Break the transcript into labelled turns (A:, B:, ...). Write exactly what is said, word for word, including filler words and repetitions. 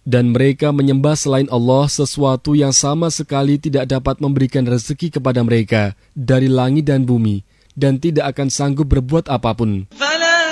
A: Dan mereka menyembah selain Allah sesuatu yang sama sekali tidak dapat memberikan rezeki kepada mereka dari langit dan bumi, dan tidak akan sanggup berbuat apapun.